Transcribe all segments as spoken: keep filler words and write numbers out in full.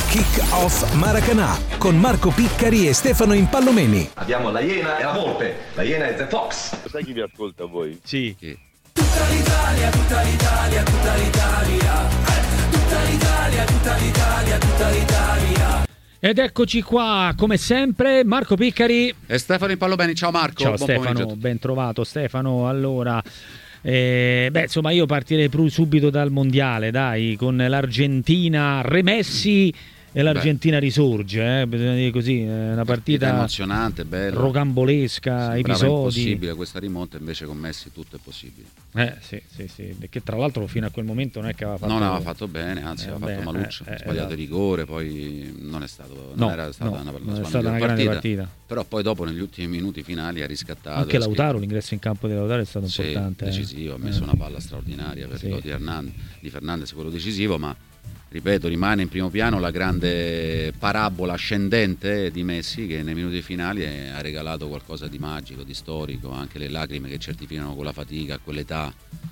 Kick Off Maracanã con Marco Piccari e Stefano Impallomeni. Abbiamo la Iena e la Volpe. La Iena è The Fox. Sai chi vi ascolta voi? Sì. Chi? Tutta l'Italia, tutta l'Italia, tutta l'Italia. Tutta l'Italia, tutta l'Italia, tutta l'Italia. Ed eccoci qua, come sempre, Marco Piccari e Stefano Impallomeni. Ciao Marco. Ciao Buon Stefano, ben trovato Stefano. Allora, eh, beh, insomma, io partirei subito dal mondiale, dai, con l'Argentina remessi e l'Argentina Beh. risorge, eh, bisogna dire così, è una partita, partita emozionante, bella, rocambolesca, episodi. Impossibile questa rimonta, invece con Messi tutto è possibile. Eh sì, sì, sì, perché tra l'altro fino a quel momento non è che aveva fatto non aveva fatto bene, anzi eh, aveva bene, fatto maluccio, eh, ha sbagliato il eh, rigore, poi non è stato non no, era stata no, una, una, non una, è stata una partita, grande partita. Però poi dopo negli ultimi minuti finali ha riscattato. Anche Lautaro, l'ingresso in campo di Lautaro è stato sì, importante. decisivo, eh. ha messo una palla straordinaria per sì. il di, Hernan, di Fernandes, quello decisivo, ma ripeto, rimane in primo piano la grande parabola ascendente di Messi, che nei minuti finali ha regalato qualcosa di magico, di storico, anche le lacrime che certificano con la fatica a quell'età.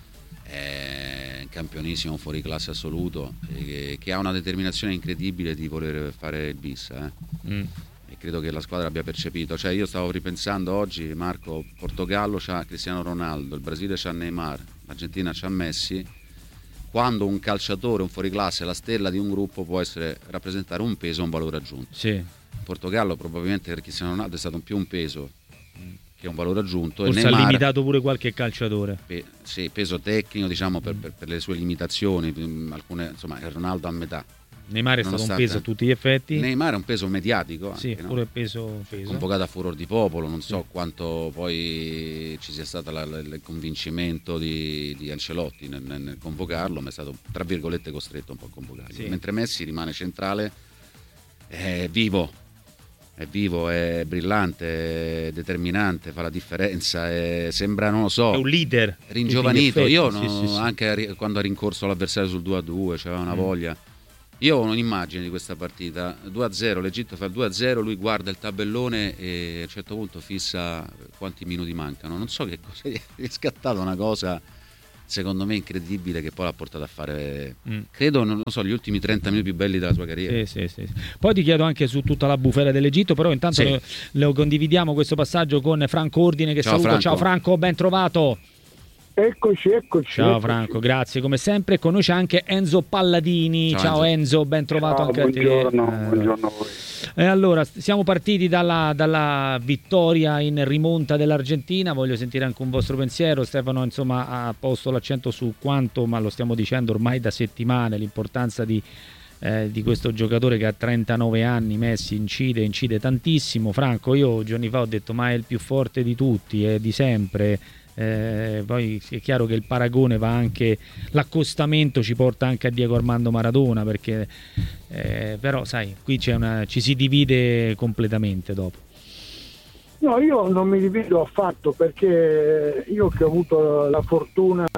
È un campionissimo, un fuoriclasse assoluto, che, che ha una determinazione incredibile di voler fare il bis, eh. mm. e credo che la squadra abbia percepito. Cioè, io stavo ripensando oggi, Marco, Portogallo c'ha Cristiano Ronaldo, il Brasile c'ha Neymar, l'Argentina c'ha Messi. Quando un calciatore, un fuoriclasse, la stella di un gruppo, può essere rappresentare un peso e un valore aggiunto. Sì. Portogallo probabilmente per Cristiano Ronaldo è stato un più un peso che un valore aggiunto. Forse e Neymar, ha limitato pure qualche calciatore. Pe- sì, peso tecnico, diciamo, per, per, per le sue limitazioni, alcune, insomma, Ronaldo a metà. Neymar è stato un peso a tutti gli effetti. Neymar è un peso mediatico anche, sì, no? pure peso, peso. Convocato a furor di popolo, non so sì. quanto poi ci sia stato la, la, il convincimento di, di Ancelotti nel, nel convocarlo, ma è stato tra virgolette costretto un po' a convocarlo. Sì. Mentre Messi rimane centrale, è vivo, è vivo, è brillante, è determinante, fa la differenza, è, sembra, non lo so, è un leader, ringiovanito. Io no, sì, sì, sì. anche quando ha rincorso l'avversario sul due a due, c'aveva una mm. voglia. Io ho un'immagine di questa partita, due a zero, l'Egitto fa il due a zero, lui guarda il tabellone e a un certo punto fissa quanti minuti mancano. Non so che cosa, gli è scattata una cosa secondo me incredibile, che poi l'ha portato a fare, mm. credo, non lo so, gli ultimi trenta minuti più belli della sua carriera. Sì, sì, sì. Poi ti chiedo anche su tutta la bufera dell'Egitto, però intanto sì. lo, lo condividiamo questo passaggio con Franco Ordine, che Ciao, saluto. Franco. Ciao Franco, ben trovato. Eccoci, eccoci. Ciao eccoci. Franco, grazie come sempre. Con noi c'è anche Enzo Palladini. Ciao, Ciao Enzo. Enzo, ben trovato. Ciao, anche buongiorno, a te. buongiorno a voi. E allora, siamo partiti dalla, dalla vittoria in rimonta dell'Argentina. Voglio sentire anche un vostro pensiero. Stefano, insomma, ha posto l'accento su quanto, ma lo stiamo dicendo ormai da settimane, l'importanza di, eh, di questo giocatore che ha trentanove anni. Messi incide, incide tantissimo. Franco, io giorni fa ho detto, ma è il più forte di tutti, è di sempre. Eh, poi è chiaro che il paragone va anche, l'accostamento ci porta anche a Diego Armando Maradona, perché eh, però sai, qui c'è una, ci si divide completamente dopo. No, io non mi divido affatto, perché io che ho avuto la fortuna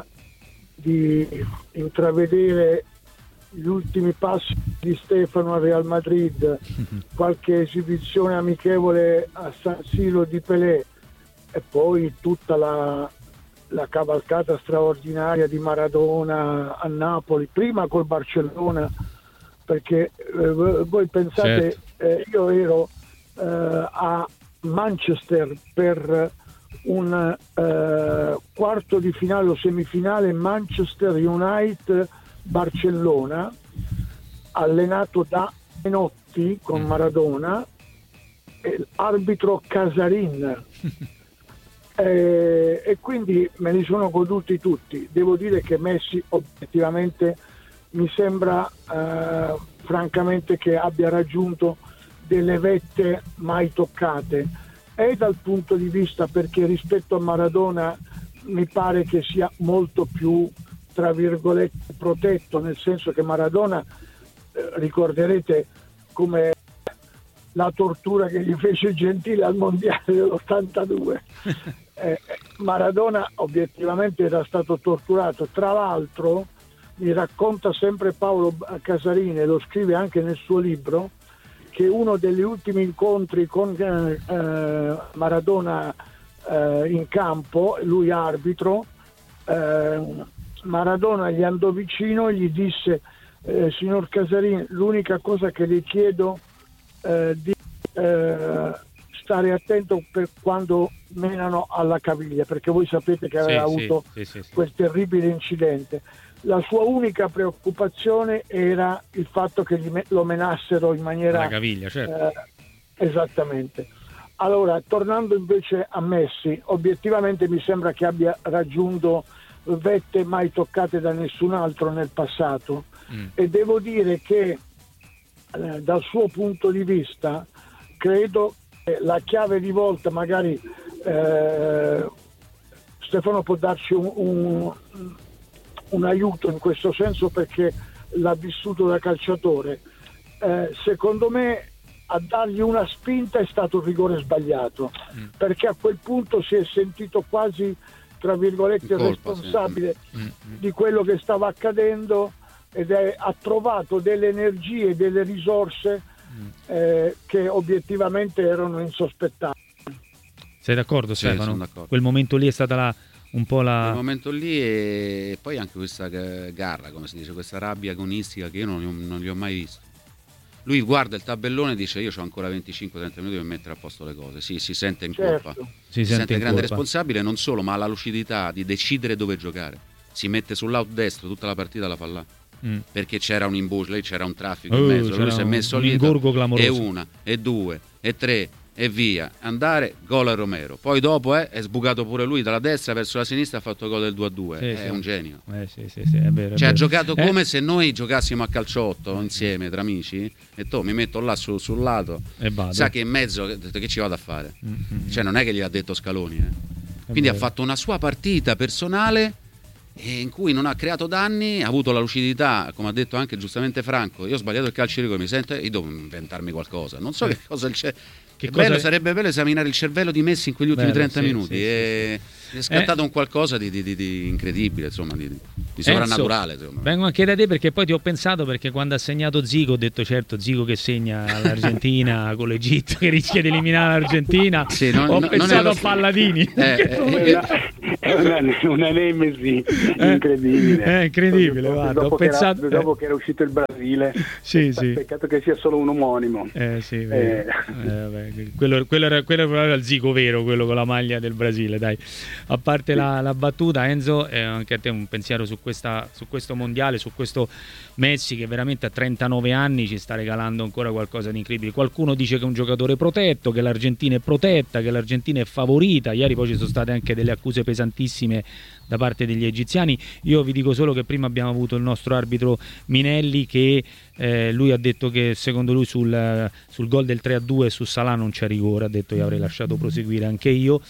di intravedere gli ultimi passi di Stefano al Real Madrid, qualche esibizione amichevole a San Siro di Pelé, e poi tutta la, la cavalcata straordinaria di Maradona a Napoli, prima col Barcellona, perché eh, voi pensate, certo. eh, io ero eh, a Manchester per un eh, quarto di finale o semifinale, Manchester United-Barcellona, allenato da Menotti con Maradona, e arbitro Casarin. Eh, e quindi me li sono goduti tutti. Devo dire che Messi obiettivamente mi sembra eh, francamente che abbia raggiunto delle vette mai toccate, e dal punto di vista, perché rispetto a Maradona mi pare che sia molto più, tra virgolette, protetto, nel senso che Maradona, eh, ricorderete come la tortura che gli fece Gentile al mondiale dell'ottantadue. Eh, Maradona obiettivamente era stato torturato. Tra l'altro mi racconta sempre Paolo Casarini, e lo scrive anche nel suo libro, che uno degli ultimi incontri con eh, Maradona eh, in campo, lui arbitro, eh, Maradona gli andò vicino e gli disse: eh, signor Casarin, l'unica cosa che le chiedo eh, di eh, stare attento per quando menano alla caviglia, perché voi sapete che aveva sì, avuto sì, sì, sì. quel terribile incidente. La sua unica preoccupazione era il fatto che gli me- lo menassero in maniera alla caviglia, certo. eh, esattamente. Allora, tornando invece a Messi, obiettivamente mi sembra che abbia raggiunto vette mai toccate da nessun altro nel passato, mm. e devo dire che eh, dal suo punto di vista credo che la chiave di volta, magari eh, Stefano può darci un, un, un aiuto in questo senso perché l'ha vissuto da calciatore, eh, secondo me a dargli una spinta è stato un rigore sbagliato, mm. perché a quel punto si è sentito quasi, tra virgolette, colpa, responsabile sì. mm. di quello che stava accadendo, ed è, ha trovato delle energie, delle risorse mm. eh, che obiettivamente erano insospettabili. Sei d'accordo, sì, Stefano? Sono d'accordo. Quel momento lì è stata la, un po' la... Quel momento lì, e poi anche questa garra, come si dice, questa rabbia agonistica che io non, non li ho mai visto. Lui guarda il tabellone e dice io ho ancora venticinque trenta minuti per mettere a posto le cose. Sì, si sente in colpa, certo. si, si sente, sente grande colpa. responsabile, non solo, ma ha la lucidità di decidere dove giocare. Si mette sull'out destro, tutta la partita la fa là. Mm. Perché c'era un imbuscolo, lì c'era un traffico uh, in mezzo, lui si è messo lì e una, e due, e tre, e via, andare, gol a Romero. Poi dopo eh, è sbucato pure lui dalla destra verso la sinistra, ha fatto gol del due a due, sì, è sì. un genio. Eh, sì, sì, sì, è vero, è cioè vero. ha giocato eh. come se noi giocassimo a calciotto insieme tra amici, e tu mi metto là su, sul lato e vado. Sa che in mezzo che, che ci vado a fare, mm-hmm. cioè non è che gli ha detto Scaloni, eh. quindi ha fatto una sua partita personale in cui non ha creato danni, ha avuto la lucidità, come ha detto anche giustamente Franco. Io ho sbagliato il calcio di rigore, mi sento, io devo inventarmi qualcosa, non so eh. che cosa c'è. Che bello, è... sarebbe bello esaminare il cervello di Messi in quegli ultimi bello, trenta sì, minuti sì, e sì, sì. è scattato eh. un qualcosa di, di, di, di incredibile, insomma, di, di sovrannaturale. Enzo, vengo anche da te perché poi ti ho pensato, perché quando ha segnato Zico ho detto certo, Zico che segna l'Argentina con l'Egitto che rischia di eliminare l'Argentina, sì, non, ho non, pensato non a Palladini. Eh, eh, è una, una nemesi eh, incredibile. È incredibile, guarda, dopo, ho che pensato, era, dopo che era uscito il Brasile, sì, sì. peccato che sia solo un omonimo. Eh, sì, eh. Eh, vabbè. Quello, quello, era, quello era il Zico vero, quello con la maglia del Brasile, dai. A parte la, la battuta, Enzo, eh, anche a te un pensiero su, questa, su questo mondiale, su questo Messi che veramente a trentanove anni ci sta regalando ancora qualcosa di incredibile. Qualcuno dice che è un giocatore protetto, che l'Argentina è protetta, che l'Argentina è favorita. Ieri poi ci sono state anche delle accuse pesantissime da parte degli egiziani. Io vi dico solo che prima abbiamo avuto il nostro arbitro Minelli che eh, lui ha detto che secondo lui sul, sul gol del tre a due su Salah non c'è rigore, ha detto io avrei lasciato proseguire anche io,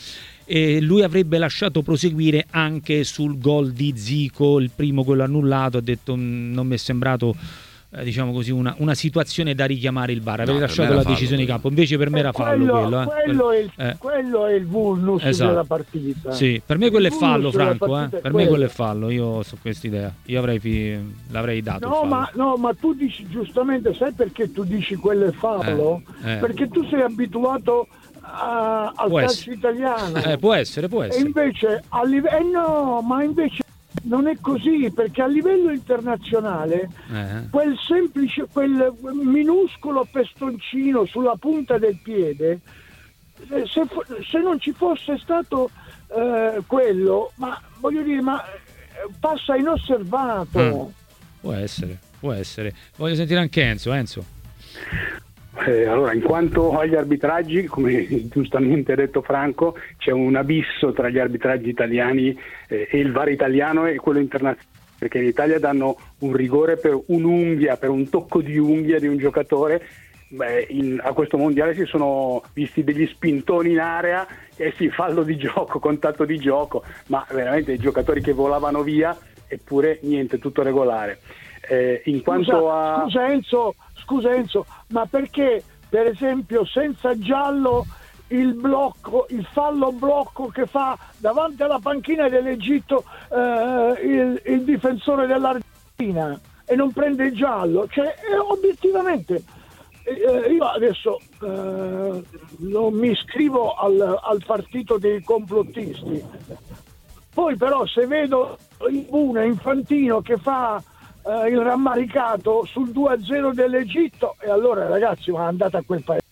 e lui avrebbe lasciato proseguire anche sul gol di Zico, il primo, quello annullato, ha detto non mi è sembrato eh, diciamo così una, una situazione da richiamare il V A R, avrei no, lasciato la decisione di campo, invece per me era fallo quello, quello, eh. quello, è, il, eh. quello è il vulnus esatto. della partita. Sì, per me quello è fallo, Franco, eh. per quello. me quello è fallo, io so quest'idea, io avrei fi... l'avrei dato no ma, no ma tu dici giustamente, sai perché tu dici quello è fallo? Eh. Eh. Perché tu sei abituato a, al può calcio essere. italiano, eh, può essere, può essere. E invece a livello eh no, ma invece non è così, perché a livello internazionale eh. quel semplice, quel minuscolo pestoncino sulla punta del piede, se, se non ci fosse stato eh, quello, ma voglio dire, ma passa inosservato. Mm. Può essere, può essere. Voglio sentire anche Enzo, Enzo. Eh, allora, in quanto agli arbitraggi, come giustamente ha detto Franco, c'è un abisso tra gli arbitraggi italiani eh, e il V A R italiano e quello internazionale, perché in Italia danno un rigore per un'unghia, per un tocco di unghia di un giocatore. Beh, in, a questo mondiale si sono visti degli spintoni in area e si fallo di gioco, contatto di gioco, ma veramente i giocatori che volavano via, eppure niente, tutto regolare. Eh, in quanto scusa, a... scusa Enzo, scusa Enzo, ma perché per esempio senza giallo il blocco, il fallo blocco che fa davanti alla panchina dell'Egitto eh, il, il difensore dell'Argentina e non prende il giallo? Cioè eh, obiettivamente eh, io adesso eh, non mi iscrivo al, al partito dei complottisti, poi però se vedo Ibuna Infantino che fa eh, il rammaricato sul due a zero dell'Egitto, e allora ragazzi, ma andate a quel paese.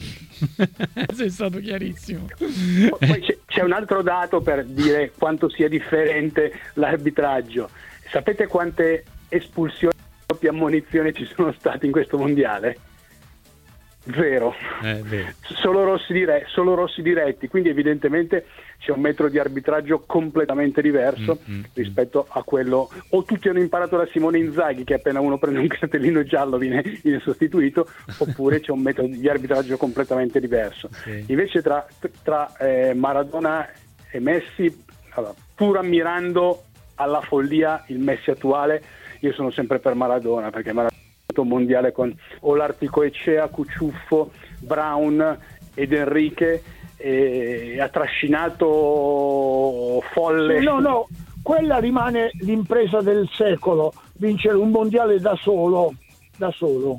Sei stato chiarissimo. Poi c'è, c'è un altro dato per dire quanto sia differente l'arbitraggio. Sapete quante espulsioni e doppie ammonizioni ci sono state in questo mondiale? Zero. Eh, vero. Solo rossi, dire- solo rossi diretti, quindi evidentemente c'è un metro di arbitraggio completamente diverso mm, mm, rispetto a quello, o tutti hanno imparato da Simone Inzaghi che appena uno prende un cartellino giallo viene, viene sostituito, oppure c'è un metodo di arbitraggio completamente diverso. Sì. Invece tra, tra eh, Maradona e Messi, allora, pur ammirando alla follia il Messi attuale, io sono sempre per Maradona, perché Maradona un mondiale con Olarticoechea, Cuciuffo, Brown ed Enrique, e ha trascinato folle. No, no, quella rimane l'impresa del secolo, vincere un mondiale da solo, da solo.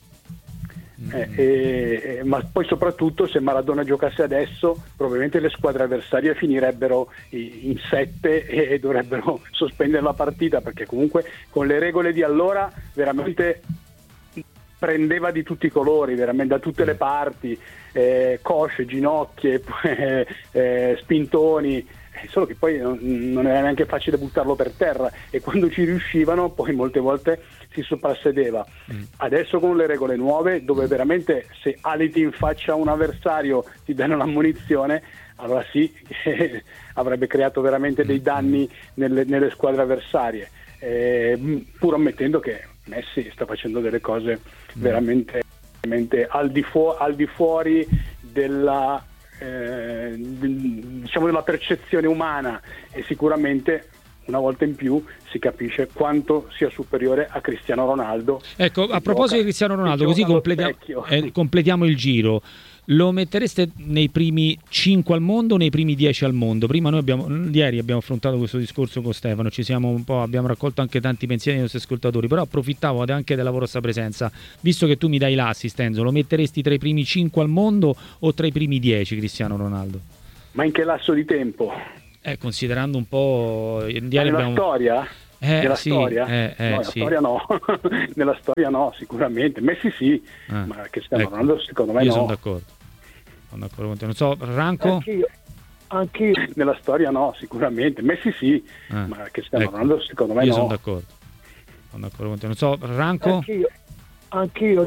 Eh, eh, ma poi soprattutto se Maradona giocasse adesso probabilmente le squadre avversarie finirebbero in sette e, e dovrebbero sospendere la partita, perché comunque con le regole di allora veramente prendeva di tutti i colori, veramente da tutte le parti, eh, cosce, ginocchie, eh, eh, spintoni, solo che poi non, non era neanche facile buttarlo per terra, e quando ci riuscivano poi molte volte si soprassedeva. Mm. Adesso con le regole nuove, dove veramente se aliti in faccia a un avversario ti danno l'ammonizione, allora sì, eh, avrebbe creato veramente dei danni nelle, nelle squadre avversarie, eh, pur ammettendo che Messi sta facendo delle cose veramente, veramente al, di fu- al di fuori della eh, diciamo della percezione umana, e sicuramente una volta in più si capisce quanto sia superiore a Cristiano Ronaldo. Ecco, a proposito di Cristiano Ronaldo, così completiamo, eh, completiamo il giro. Lo mettereste nei primi cinque al mondo o nei primi dieci al mondo? Prima noi abbiamo, ieri abbiamo affrontato questo discorso con Stefano, ci siamo un po', abbiamo raccolto anche tanti pensieri dei nostri ascoltatori, però approfittavo anche della vostra presenza, visto che tu mi dai l'assist, Enzo, lo metteresti tra i primi cinque al mondo o tra i primi dieci Cristiano Ronaldo? Ma in che lasso di tempo? Eh, considerando un po'... Nella abbiamo... storia? Eh, Nella sì, storia? Eh, eh, no, nella sì. storia no, nella storia no, sicuramente. Messi sì, ah, ma Cristiano ecco. Ronaldo secondo me Io no. sono d'accordo. Sono d'accordo con te. Non so, Ranco? Anch'io. Anch'io. Nella storia no, sicuramente. Messi sì, Ah, ma Cristiano ecco. Ronaldo secondo me Io no. sono d'accordo. Sono d'accordo con te. Non so, Ranco? Anch'io. Anch'io.